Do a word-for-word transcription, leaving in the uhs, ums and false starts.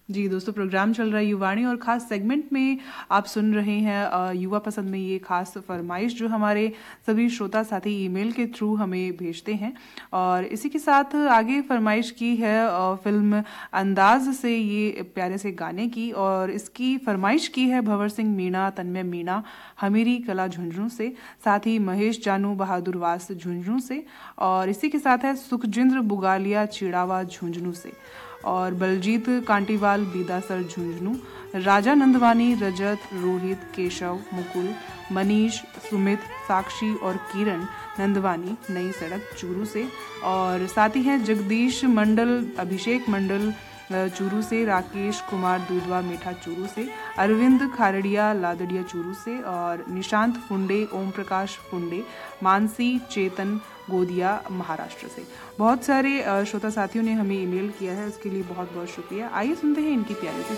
जी दोस्तों, प्रोग्राम चल रहा है युवाणी और ख़ास सेगमेंट में आप सुन रहे हैं अ, युवा पसंद में ये खास फरमाइश जो हमारे सभी श्रोता साथी ईमेल के थ्रू हमें भेजते हैं। और इसी के साथ आगे फरमाइश की है अ, फिल्म अंदाज से ये प्यारे से गाने की, और इसकी फरमाइश की है भंवर सिंह मीणा, तन्मय मीणा, हमीरी कला झुंझुनू से, साथ ही महेश जानू बहादुर वास झुंझुनू से, और इसी के साथ है सुखजिंद्र बुगालिया चिड़ावा झुंझुनू से, और बलजीत कांटीवाल बीदासर झुंझुनू, राजा नंदवानी, रजत, रोहित, केशव, मुकुल, मनीष, सुमित, साक्षी और किरण नंदवानी नई सड़क चूरू से, और साथ ही हैं जगदीश मंडल, अभिषेक मंडल चूरू से, राकेश कुमार दूधवा मीठा चूरू से, अरविंद खारड़िया लादड़िया चूरू से, और निशांत फुंडे, ओम प्रकाश फुंडे, मानसी चेतन गोदिया महाराष्ट्र से। बहुत सारे श्रोता साथियों ने हमें ईमेल किया है, उसके लिए बहुत बहुत शुक्रिया। आइए सुनते हैं इनकी प्यारी सी